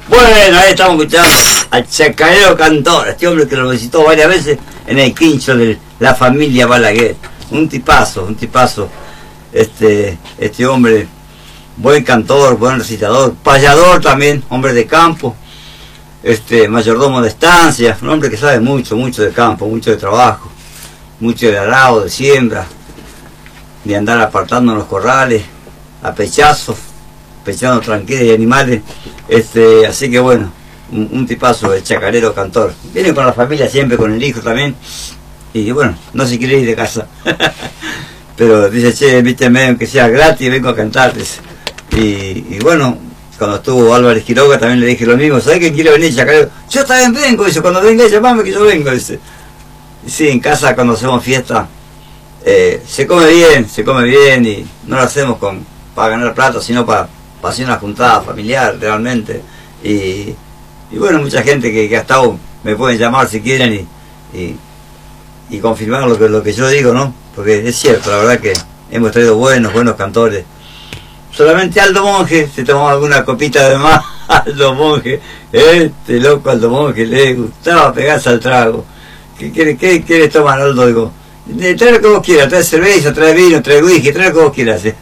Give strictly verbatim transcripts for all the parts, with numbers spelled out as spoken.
Bueno, ahí estamos escuchando al Chacarero Cantor, este hombre que lo visitó varias veces en el quincho de la familia Balaguer. Un tipazo, un tipazo. Este, este hombre, buen cantor, buen recitador, payador también, hombre de campo, este, mayordomo de estancia, un hombre que sabe mucho, mucho de campo, mucho de trabajo, mucho de arado, de siembra, de andar apartando en los corrales, a pechazos, pechando tranquilos y animales. Este, así que bueno, un, un tipazo, el Chacarero Cantor. Viene con la familia siempre, con el hijo también. Y bueno, no se quiere ir de casa. Pero dice, che, invíteme aunque sea gratis, vengo a cantarles. Y, y bueno, cuando estuvo Álvarez Quiroga también le dije lo mismo. ¿Sabés quién quiere venir, Chacarero? Yo también vengo, dice, cuando venga llamame que yo vengo, dice. Y sí, en casa cuando hacemos fiesta, eh, se come bien, se come bien y no lo hacemos con para ganar plata, sino para para hacer una juntada familiar realmente. Y, y bueno, mucha gente que, que ha estado, me pueden llamar si quieren y, y, y confirmar lo que, lo que yo digo, ¿no? Porque es cierto, la verdad que hemos traído buenos, buenos cantores. Solamente Aldo Monge se tomó alguna copita de más. Aldo Monge, este loco Aldo Monge, le gustaba pegarse al trago. ¿Qué quiere qué, qué tomar, Aldo? Digo, trae lo que vos quieras, trae cerveza, trae vino, trae whisky, trae lo que vos quieras. ¿eh?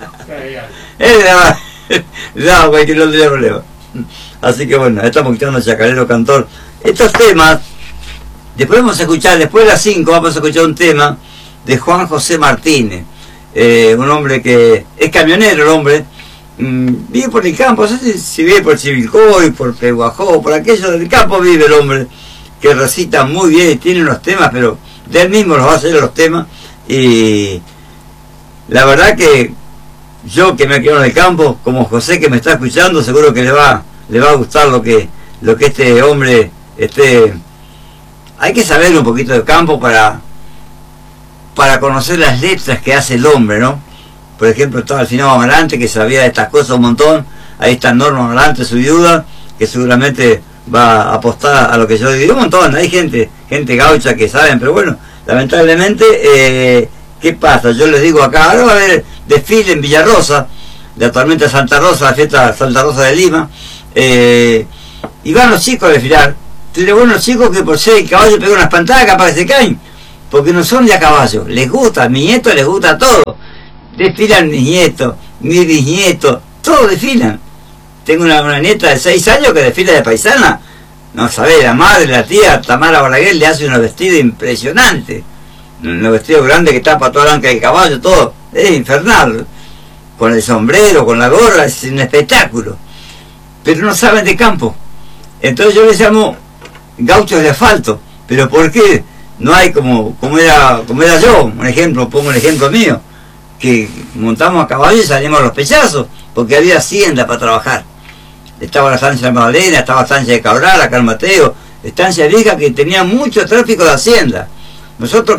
Él no, cualquier otro día problema. Así que bueno, estamos escuchando Chacarero Cantor. Estos temas, después vamos a escuchar, después de las cinco vamos a escuchar un tema de Juan José Martínez, eh, un hombre que es camionero, el hombre, mmm, vive por el campo, no sé si vive por Chivilcoy, por Peguajó, por aquello del campo vive el hombre, que recita muy bien y tiene unos temas, pero de él mismo los va a hacer los temas. Y la verdad que yo que me quedo en el campo, como José que me está escuchando, seguro que le va le va a gustar lo que lo que este hombre este hay que saber un poquito de campo para para conocer las letras que hace el hombre, ¿no? Por ejemplo, estaba el finado Amarante, que sabía de estas cosas un montón. Ahí está Norma Amarante, su viuda, que seguramente va a apostar a lo que yo digo. Un montón, hay gente gente gaucha que saben, pero bueno, lamentablemente, eh, ¿qué pasa? Yo les digo acá, ahora va a haber desfile en Villarrosa, de actualmente Santa Rosa, la fiesta Santa Rosa de Lima, eh, y van los chicos a desfilar. Tiene buenos chicos que por ser el caballo pega unas pantadas, capaz que se caen, porque no son de a caballo, les gusta, a mi nieto les gusta todo. Desfilan mis nietos, mis bisnietos, todos desfilan. Tengo una, una nieta de seis años que desfila de paisana. No sabés, la madre, la tía Tamara Balaguer le hace unos vestidos impresionantes. Unos vestidos grandes que tapa toda la anca del caballo, todo. Es infernal. Con el sombrero, con la gorra, es un espectáculo. Pero no saben de campo. Entonces yo les llamo gauchos de asfalto. ¿Pero por qué? No hay como, como, era, como era yo. Un ejemplo, pongo un ejemplo mío. Que montamos a caballo y salimos a los pechazos. Porque había hacienda para trabajar. Estaba la estancia de Magdalena, estaba la estancia de Cabral, acá en Mateo. Estancia vieja que tenía mucho tráfico de hacienda. Nosotros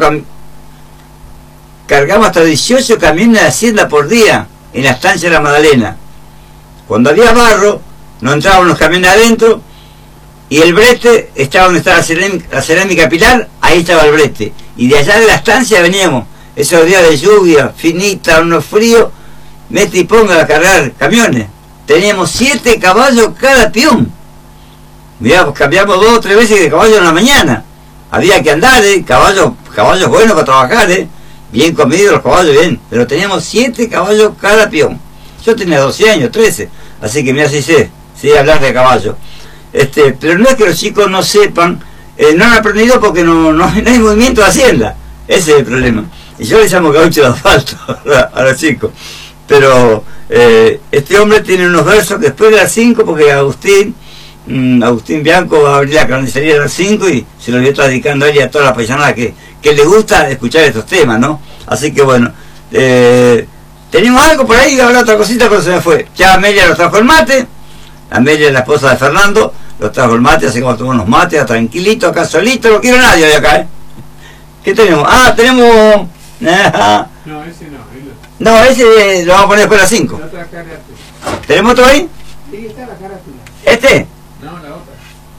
cargamos hasta dieciocho camiones de hacienda por día en la estancia de la Magdalena. Cuando había barro, no entraban los camiones adentro y el brete estaba donde estaba la cerámica, la cerámica Pilar, ahí estaba el brete. Y de allá de la estancia veníamos, esos días de lluvia, finita, unos fríos, mete y ponga a cargar camiones. Teníamos siete caballos cada peón. Mirá, pues cambiamos dos o tres veces de caballo en la mañana. Había que andar, ¿eh? Caballos, caballos buenos para trabajar, ¿eh? Bien comidos los caballos, bien. Pero teníamos siete caballos cada peón. Yo tenía doce años, trece. Así que mira, sí sé, sí hablar de caballos. Este, pero no es que los chicos no sepan, eh, no han aprendido porque no, no, no hay movimiento de hacienda. Ese es el problema. Y yo les llamo gaucho de asfalto a, a los chicos. Pero eh, este hombre tiene unos versos que después de las cinco, porque Agustín, mmm, Agustín Bianco va a abrir la carnicería a las cinco y se lo voy a estar dedicando a él y a toda la paisanada que, que le gusta escuchar estos temas, ¿no? Así que bueno, eh, tenemos algo por ahí, habrá otra cosita, pero se me fue. Ya Amelia nos trajo el mate, Amelia es la esposa de Fernando, nos trajo el mate, así que vamos a tomar unos mates, tranquilito, acá solito, no quiero nadie de acá, ¿eh? ¿Qué tenemos? Ah, tenemos... no, ese no. No, ese lo vamos a poner después de las cinco. ¿Tenemos otro ahí? Sí, está la carátula. ¿Este? No, la otra.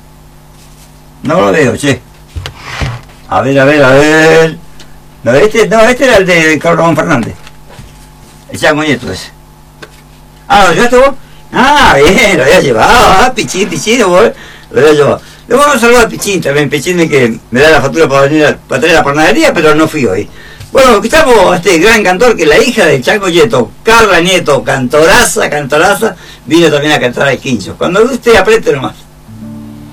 No lo veo, che. A ver, a ver, a ver. No, este, no, este era el de Carlos Ramón Fernández. El Chango Nieto ese. Ah, ¿lo llevaste vos? Ah, bien, lo había llevado, ah, Pichín, Pichín, lo había llevado. Le vamos a saludar a Pichín también, Pichín de que me da la factura para venir a, para traer la panadería, pero no fui hoy. Bueno, estamos a este gran cantor que es la hija de Chango Nieto, Carla Nieto, cantoraza, cantoraza, vino también a cantar al Quincho. Cuando usted apriete nomás.